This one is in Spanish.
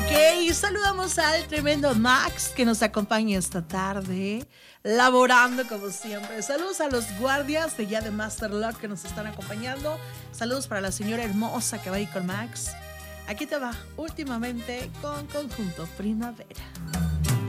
Ok, saludamos al tremendo Max que nos acompaña esta tarde, laborando como siempre. Saludos a los guardias de ya de Masterlock que nos están acompañando. Saludos para la señora hermosa que va ahí con Max. Aquí te va, últimamente con Conjunto Primavera.